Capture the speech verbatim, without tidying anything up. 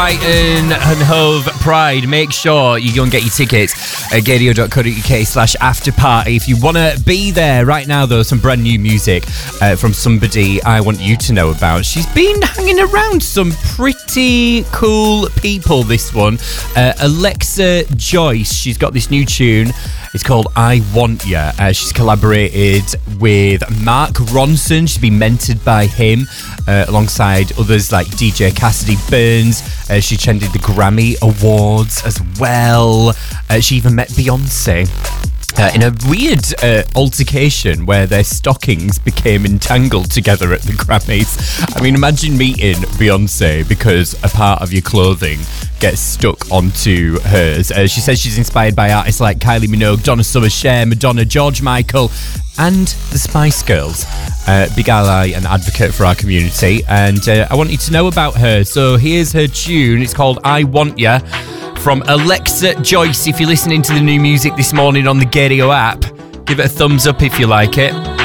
Brighton and Hove Pride. Make sure you go and get your tickets at gadio dot co dot uk slash after party. If you want to be there right now, though, some brand new music uh, from somebody I want you to know about. She's been hanging around some pretty cool people, this one. Uh, Alexa Joyce. She's got this new tune. It's called I Want Ya. Uh, she's collaborated with Mark Ronson. She's been mentored by him uh, alongside others like D J Cassidy Burns. Uh, she attended the Grammy Awards as well. Uh, she even met Beyonce uh, in a weird uh, altercation where their stockings became entangled together at the Grammys. I mean, imagine meeting Beyonce because a part of your clothing gets stuck onto hers. Uh, she says she's inspired by artists like Kylie Minogue, Donna Summer, Cher, Madonna, George Michael, and the Spice Girls. Uh, big ally and advocate for our community, and uh, I want you to know about her. So here's her tune. It's called I Want Ya from Alexa Joyce. If you're listening to the new music this morning on the Gadio app, give it a thumbs up if you like it.